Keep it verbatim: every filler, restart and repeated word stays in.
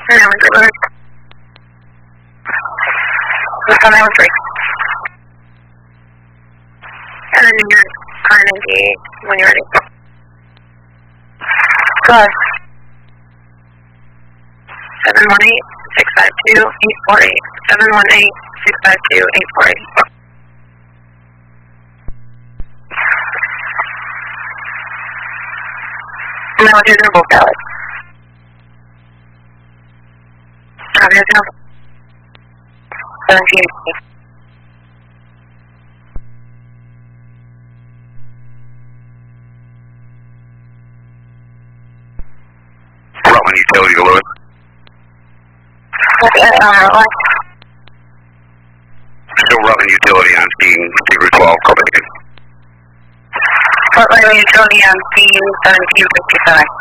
Nine one three, Lord. Let's go nine one three. And then you're on engage when you're ready. Go ahead. seven one eight, six five two, eight four eight. seven one eight, six five two, eight four eight. And then we'll do the both valid. Copy as well. seventeen. Rutland Utility to Lewis. Okay, uh, what? Still Rutland Utility on scene, Route twelve, Copenhagen. Fort Riley Utility on scene seventeen fifty-seven.